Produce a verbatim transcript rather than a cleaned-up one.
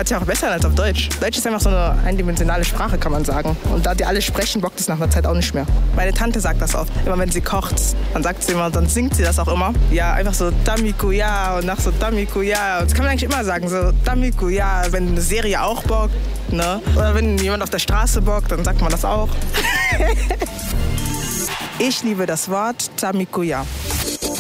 Hört sich auch besser an als auf Deutsch. Deutsch ist einfach so eine eindimensionale Sprache, kann man sagen. Und da die alle sprechen, bockt es nach einer Zeit auch nicht mehr. Meine Tante sagt das oft. Immer wenn sie kocht, dann sagt sie immer, dann singt sie das auch immer. Ja, einfach so Damiku, ja, und nach so Damiku, ja. Und das kann man eigentlich immer sagen, so Damiku, ja. Wenn eine Serie auch bockt, ne? Oder wenn jemand auf der Straße bockt, dann sagt man das auch. Ich liebe das Wort Damiku, ja.